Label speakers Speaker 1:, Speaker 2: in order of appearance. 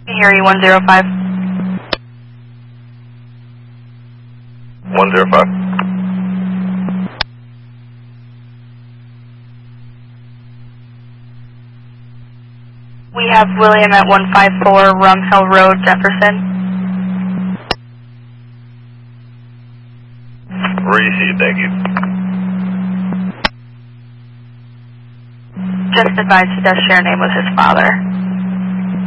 Speaker 1: Harry 105.
Speaker 2: 105.
Speaker 1: We have William at 154 Rum Hill Road, Jefferson.
Speaker 2: Received, thank you.
Speaker 1: Just advised he does share a name with his father.